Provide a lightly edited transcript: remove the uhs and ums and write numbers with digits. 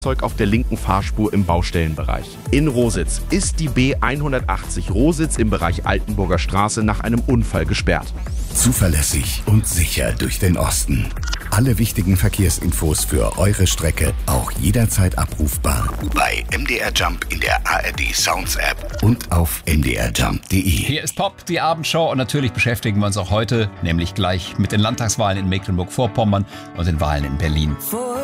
Auf der linken Fahrspur im Baustellenbereich. In Rositz ist die B180 Rositz im Bereich Altenburger Straße nach einem Unfall gesperrt. Zuverlässig und sicher durch den Osten. Alle wichtigen Verkehrsinfos für eure Strecke auch jederzeit abrufbar bei MDR Jump in der ARD Sounds App und auf mdrjump.de. Hier ist Pop, die Abendshow, und natürlich beschäftigen wir uns auch heute, nämlich gleich mit den Landtagswahlen in Mecklenburg-Vorpommern und den Wahlen in Berlin.